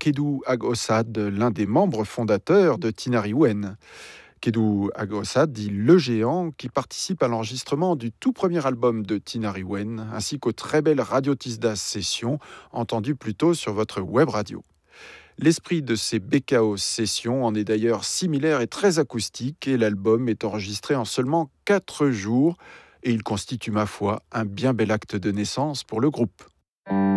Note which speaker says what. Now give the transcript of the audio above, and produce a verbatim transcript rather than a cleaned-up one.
Speaker 1: Kedou Agossad, l'un des membres fondateurs de Tinariwen. Kedou Agossad dit le géant qui participe à l'enregistrement du tout premier album de Tinariwen, ainsi qu'aux très belles Radio Tisdas Sessions, entendues plus tôt sur votre web radio. L'esprit de ces B K O Sessions en est d'ailleurs similaire et très acoustique, et l'album est enregistré en seulement quatre jours, et il constitue, ma foi, un bien bel acte de naissance pour le groupe.